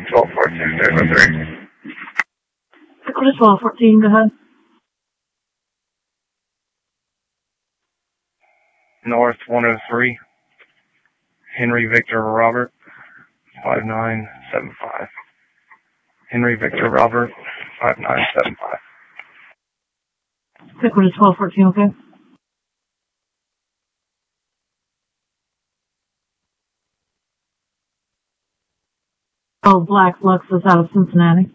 1214, David 3. Dakota 1214, go ahead. North 103, Henry Victor Robert, 5975. Henry Victor Robert, 5975. Dakota 1214, okay. Oh, Black Lux is out of Cincinnati.